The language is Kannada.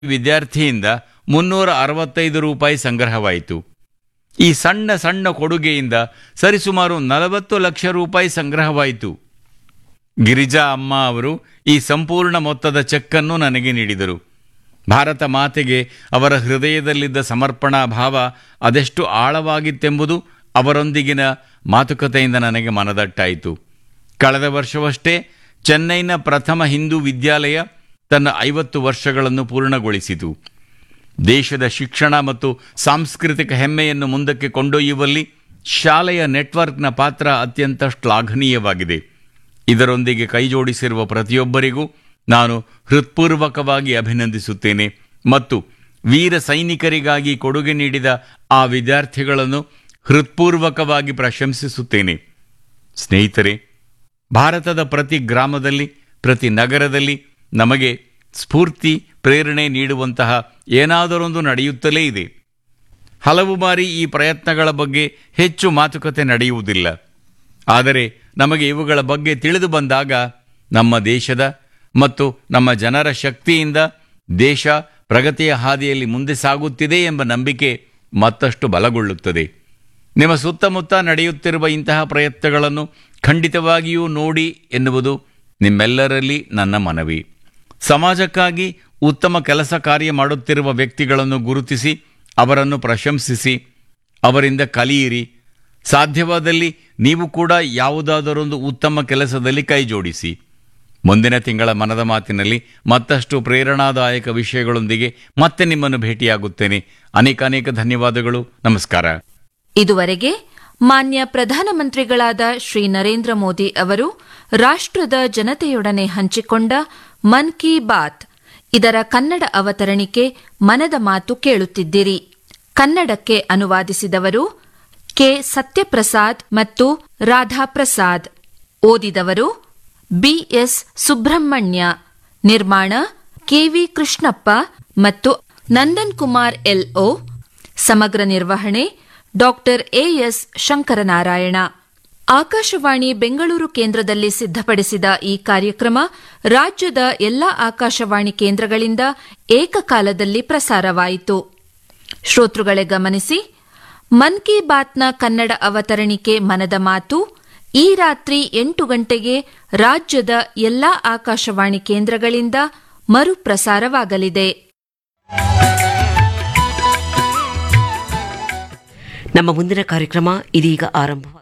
ವಿದ್ಯಾರ್ಥಿಯಿಂದ 365 ರೂಪಾಯಿ ಸಂಗ್ರಹವಾಯಿತು. ಈ ಸಣ್ಣ ಸಣ್ಣ ಕೊಡುಗೆಯಿಂದ ಸರಿಸುಮಾರು 40 ಲಕ್ಷ ರೂಪಾಯಿ ಸಂಗ್ರಹವಾಯಿತು. ಗಿರಿಜಾ ಅಮ್ಮ ಅವರು ಈ ಸಂಪೂರ್ಣ ಮೊತ್ತದ ಚೆಕ್ಕನ್ನು ನನಗೆ ನೀಡಿದರು. ಭಾರತ ಮಾತೆಗೆ ಅವರ ಹೃದಯದಲ್ಲಿದ್ದ ಸಮರ್ಪಣಾ ಭಾವ ಅದೆಷ್ಟು ಆಳವಾಗಿತ್ತೆಂಬುದು ಅವರೊಂದಿಗಿನ ಮಾತುಕತೆಯಿಂದ ನನಗೆ ಮನದಟ್ಟಾಯಿತು. ಕಳೆದ ವರ್ಷವಷ್ಟೇ ಚೆನ್ನೈನ ಪ್ರಥಮ ಹಿಂದೂ ವಿದ್ಯಾಲಯ ತನ್ನ 50 ವರ್ಷಗಳನ್ನು ಪೂರ್ಣಗೊಳಿಸಿತು. ದೇಶದ ಶಿಕ್ಷಣ ಮತ್ತು ಸಾಂಸ್ಕೃತಿಕ ಹೆಮ್ಮೆಯನ್ನು ಮುಂದಕ್ಕೆ ಕೊಂಡೊಯ್ಯುವಲ್ಲಿ ಶಾಲೆಯ ನೆಟ್ವರ್ಕ್ನ ಪಾತ್ರ ಅತ್ಯಂತ ಶ್ಲಾಘನೀಯವಾಗಿದೆ. ಇದರೊಂದಿಗೆ ಕೈಜೋಡಿಸಿರುವ ಪ್ರತಿಯೊಬ್ಬರಿಗೂ ನಾನು ಹೃತ್ಪೂರ್ವಕವಾಗಿ ಅಭಿನಂದಿಸುತ್ತೇನೆ ಮತ್ತು ವೀರ ಸೈನಿಕರಿಗಾಗಿ ಕೊಡುಗೆ ನೀಡಿದ ಆ ವಿದ್ಯಾರ್ಥಿಗಳನ್ನು ಹೃತ್ಪೂರ್ವಕವಾಗಿ ಪ್ರಶಂಸಿಸುತ್ತೇನೆ. ಸ್ನೇಹಿತರೆ, ಭಾರತದ ಪ್ರತಿ ಗ್ರಾಮದಲ್ಲಿ, ಪ್ರತಿ ನಗರದಲ್ಲಿ ನಮಗೆ ಸ್ಫೂರ್ತಿ, ಪ್ರೇರಣೆ ನೀಡುವಂತಹ ಏನಾದರೊಂದು ನಡೆಯುತ್ತಲೇ ಇದೆ. ಹಲವು ಬಾರಿ ಈ ಪ್ರಯತ್ನಗಳ ಬಗ್ಗೆ ಹೆಚ್ಚು ಮಾತುಕತೆ ನಡೆಯುವುದಿಲ್ಲ. ಆದರೆ ನಮಗೆ ಇವುಗಳ ಬಗ್ಗೆ ತಿಳಿದು ಬಂದಾಗ ನಮ್ಮ ದೇಶದ ಮತ್ತು ನಮ್ಮ ಜನರ ಶಕ್ತಿಯಿಂದ ದೇಶ ಪ್ರಗತಿಯ ಹಾದಿಯಲ್ಲಿ ಮುಂದೆ ಸಾಗುತ್ತಿದೆ ಎಂಬ ನಂಬಿಕೆ ಮತ್ತಷ್ಟು ಬಲಗೊಳ್ಳುತ್ತದೆ. ನಿಮ್ಮ ಸುತ್ತಮುತ್ತ ನಡೆಯುತ್ತಿರುವ ಇಂತಹ ಪ್ರಯತ್ನಗಳನ್ನು ಖಂಡಿತವಾಗಿಯೂ ನೋಡಿ ಎನ್ನುವುದು ನಿಮ್ಮೆಲ್ಲರಲ್ಲಿ ನನ್ನ ಮನವಿ. ಸಮಾಜಕ್ಕಾಗಿ ಉತ್ತಮ ಕೆಲಸ ಕಾರ್ಯ ಮಾಡುತ್ತಿರುವ ವ್ಯಕ್ತಿಗಳನ್ನು ಗುರುತಿಸಿ ಅವರನ್ನು ಪ್ರಶಂಸಿಸಿ, ಅವರಿಂದ ಕಲಿಯಿರಿ. ಸಾಧ್ಯವಾದಲ್ಲಿ ನೀವು ಕೂಡ ಯಾವುದಾದರೊಂದು ಉತ್ತಮ ಕೆಲಸದಲ್ಲಿ ಕೈಜೋಡಿಸಿ. ಮುಂದಿನ ತಿಂಗಳ ಮನದ ಮಾತಿನಲ್ಲಿ ಮತ್ತಷ್ಟು ಪ್ರೇರಣಾದಾಯಕ ವಿಷಯಗಳೊಂದಿಗೆ ಮತ್ತೆ ನಿಮ್ಮನ್ನು ಭೇಟಿಯಾಗುತ್ತೇನೆ. ಅನೇಕ ಧನ್ಯವಾದಗಳು. ನಮಸ್ಕಾರ. ಇದುವರೆಗೆ ಮಾನ್ಯ ಪ್ರಧಾನಮಂತ್ರಿಗಳಾದ ಶ್ರೀ ನರೇಂದ್ರ ಮೋದಿ ಅವರು ರಾಷ್ಟ್ರದ ಜನತೆಯೊಡನೆ ಹಂಚಿಕೊಂಡ ಮನ್ ಕಿ ಬಾತ್ ಇದರ ಕನ್ನಡ ಅವತರಣಿಕೆ ಮನದ ಮಾತು ಕೇಳುತ್ತಿದ್ದಿರಿ. ಕನ್ನಡಕ್ಕೆ ಅನುವಾದಿಸಿದವರು ಕೆ ಸತ್ಯಪ್ರಸಾದ್ ಮತ್ತು ರಾಧಾಪ್ರಸಾದ್. ಓದಿದವರು ಬಿಎಸ್ ಸುಬ್ರಹ್ಮಣ್ಯ. ನಿರ್ಮಾಣ ಕೆವಿ ಕೃಷ್ಣಪ್ಪ ಮತ್ತು ನಂದನ್ ಕುಮಾರ್ ಎಲ್ಒ. ಸಮಗ್ರ ನಿರ್ವಹಣೆ ಡಾಕ್ಟರ್ ಎಎಸ್ ಶಂಕರನಾರಾಯಣ. ಆಕಾಶವಾಣಿ ಬೆಂಗಳೂರು ಕೇಂದ್ರದಲ್ಲಿ ಸಿದ್ಧಪಡಿಸಿದ ಈ ಕಾರ್ಯಕ್ರಮ ರಾಜ್ಯದ ಎಲ್ಲಾ ಆಕಾಶವಾಣಿ ಕೇಂದ್ರಗಳಿಂದ ಏಕಕಾಲದಲ್ಲಿ ಪ್ರಸಾರವಾಯಿತು. ಶ್ರೋತೃಗಳೇ ಗಮನಿಸಿ, ಮನ್ ಕಿ ಬಾತ್ನ ಕನ್ನಡ ಅವತರಣಿಕೆ ಮನದ ಮಾತು ಈ ರಾತ್ರಿ 8 ಗಂಟೆಗೆ ರಾಜ್ಯದ ಎಲ್ಲಾ ಆಕಾಶವಾಣಿ ಕೇಂದ್ರಗಳಿಂದ ಮರುಪ್ರಸಾರವಾಗಲಿದೆ. ನಮ್ಮ ಮುಂದಿನ ಕಾರ್ಯಕ್ರಮ ಇದೀಗ ಆರಂಭ.